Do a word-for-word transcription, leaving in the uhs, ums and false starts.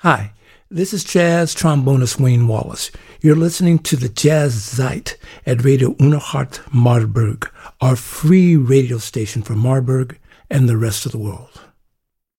Hi, this is jazz trombonist Wayne Wallace. You're listening to the Jazz Zeit at Radio Unerhard Marburg, our free radio station for Marburg and the rest of the world.